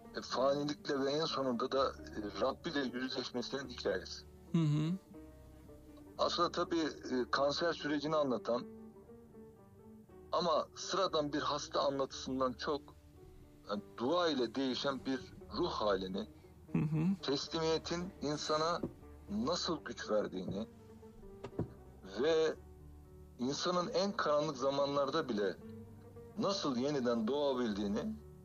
fanilikle ve en sonunda da Rabbi ile yüzleşmesinin hikayesi. Hı hı. Aslında tabii kanser sürecini anlatan ama sıradan bir hasta anlatısından çok yani dua ile değişen bir ruh halini, Hı hı. teslimiyetin insana nasıl güç verdiğini ve insanın en karanlık zamanlarda bile nasıl yeniden doğabildiğini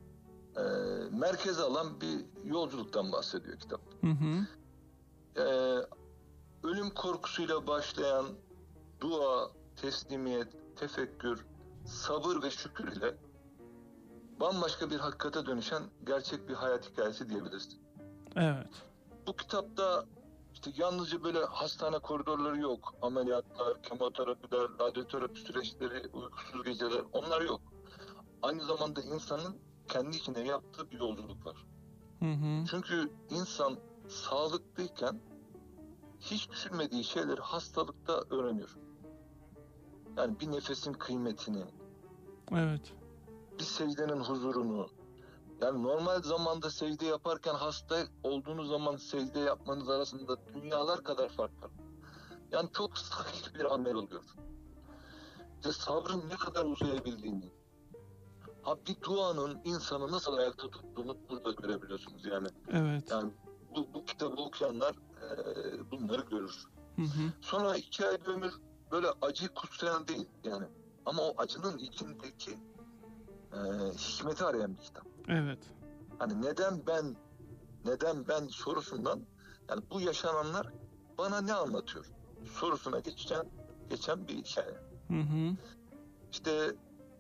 merkeze alan bir yolculuktan bahsediyor kitap. Hı hı. E, Ölüm korkusuyla başlayan dua, teslimiyet, tefekkür, sabır ve şükür ile bambaşka bir hakikate dönüşen gerçek bir hayat hikayesi diyebiliriz. Evet. Bu kitapta işte yalnızca böyle hastane koridorları yok. Ameliyatlar, kemoterapiler, radyoterapi süreçleri, uykusuz geceler, onlar yok. Aynı zamanda insanın kendi içine yaptığı bir yolculuk var. Hı hı. Çünkü insan sağlıklıyken hiç düşünmediği şeyleri hastalıkta öğreniyor. Yani bir nefesin kıymetini, Evet. bir secdenin huzurunu. Yani normal zamanda secde yaparken hasta olduğunuz zaman secde yapmanız arasında dünyalar kadar fark var. Yani çok sahih bir amel oluyor. Ve sabrın ne kadar uzayabildiğini, bir duanın insanı nasıl ayakta tuttuğunu burada görebiliyorsunuz yani. Evet. Yani bu kitabı okuyanlar bunları görür. Hı hı. Sonra 2 ay ömür böyle acıyı kutsayan değil yani. Ama o acının içindeki hikmeti arayan bir kitap. Evet. Hani neden ben sorusundan yani bu yaşananlar bana ne anlatıyor sorusuna geçen bir hikaye. Hı hı. İşte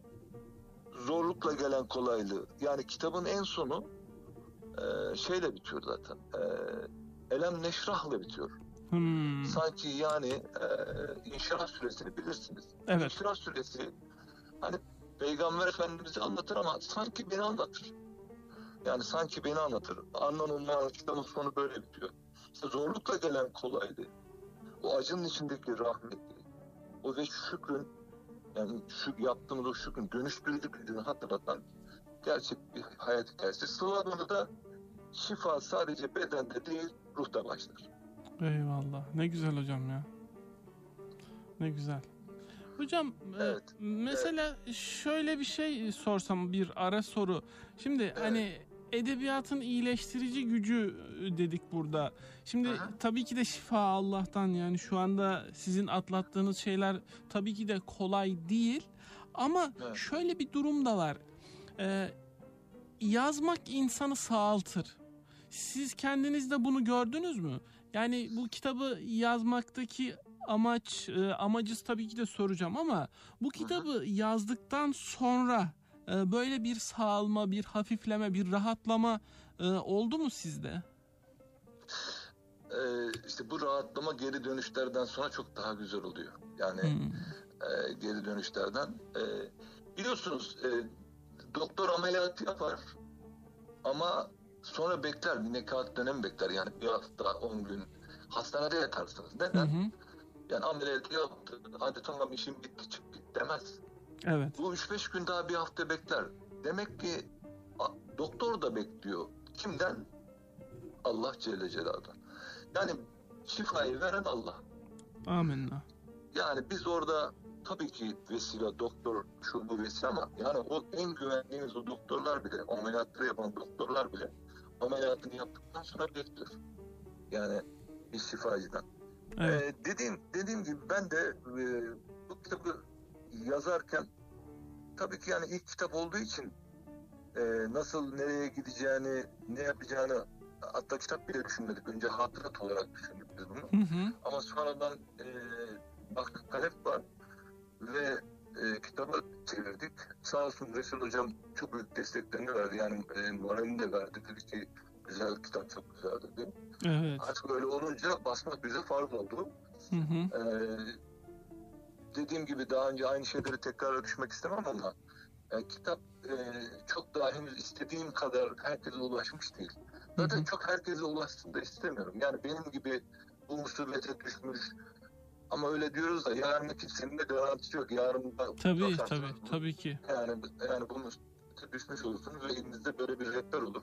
zorlukla gelen kolaylığı. Yani kitabın en sonu şeyle bitiyor zaten. Elem neşrahla bitiyor. Hmm. Sanki yani İnşirah suresini bilirsiniz. Evet. İnşirah suresi hani Peygamber Efendimiz'i anlatır ama sanki beni anlatır. Yani sanki beni anlatır. Anlamın kitabın sonu böyle bitiyor. İşte zorlukla gelen kolaylığı, o acının içindeki rahmeti, o ve şükrün yani şu yaptığımız o şükrün dönüştürücülüğünü hatırlatan gerçek bir hayat hikayesi. Sloganı da şifa sadece bedende değil ruhta başlar. Eyvallah. Ne güzel hocam ya. Ne güzel. Hocam Evet. mesela şöyle bir şey sorsam, bir ara soru. Şimdi hani edebiyatın iyileştirici gücü dedik burada. Şimdi tabii ki de şifa Allah'tan, yani şu anda sizin atlattığınız şeyler tabii ki de kolay değil. Ama şöyle bir durum da var. Yazmak insanı sağaltır. Siz kendiniz de bunu gördünüz mü? Yani bu kitabı yazmaktaki amacı tabii ki de soracağım ama bu kitabı yazdıktan sonra böyle bir sağalma, bir hafifleme, bir rahatlama oldu mu sizde? İşte bu rahatlama geri dönüşlerden sonra çok daha güzel oluyor. Yani geri dönüşlerden. Biliyorsunuz doktor ameliyatı yapar ama sonra bekler, bir nekaat dönemi bekler. Yani bir hafta, 10 gün hastanede yatarsınız. Neden? Yani ameliyatı yaptı, hadi tamam işim bitti çık git demez. Evet. Bu 3-5 gün daha bir hafta bekler. Demek ki doktor da bekliyor. Kimden? Allah Celle Celaluhu'dan. Yani şifayı veren Allah. Amenna. Yani biz orada tabii ki vesile, doktor, şu bu vesile ama yani o en güvendiğimiz o doktorlar bile, ameliyatları yapan doktorlar bile ameliyatını yaptıktan sonra bekliyor. Yani bir şifacıdan. Evet. Dediğim gibi ben de bu kitabı yazarken tabii ki yani ilk kitap olduğu için nasıl nereye gideceğini, ne yapacağını hatta kitap bile düşünmedik. Önce hatırat olarak düşündük biz bunu. Ama sonradan baktık talep var ve kitabı çevirdik. Sağ olsun Resul Hocam çok büyük desteklerini verdi. Yani moralini de verdi. Dedi ki güzel kitap, çok güzel dedi. Evet. Artık öyle olunca basmak bize farz oldu. Dediğim gibi daha önce aynı şeyleri tekrar düşmek istemem ama kitap çok daha henüz istediğim kadar herkese ulaşmış değil. Zaten çok herkese ulaşsın da istemiyorum. Yani benim gibi bu musibete düşmüş ama öyle diyoruz da yarın kimsenin de garantisi yok. Yarın da Tabii ki. yani bu musibete düşmüş olursunuz ve elinizde böyle bir rehber olur.